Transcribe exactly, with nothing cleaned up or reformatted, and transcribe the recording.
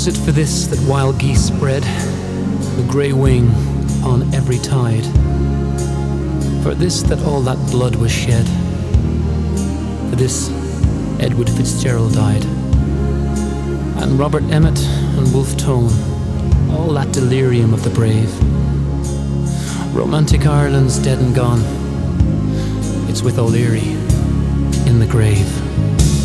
Was it for this that wild geese spread the grey wing on every tide? For this that all that blood was shed? For this Edward Fitzgerald died, and Robert Emmet and Wolfe Tone, all that delirium of the brave. Romantic Ireland's dead and gone. It's with O'Leary in the grave.